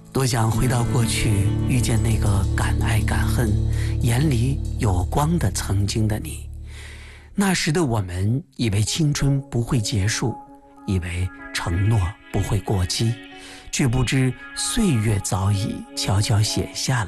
多想回到过去，遇见那个敢爱敢恨、眼里有光的曾经的你。那时的我们以为青春不会结束，以为承诺不会过期，却不知岁月早已悄悄写下了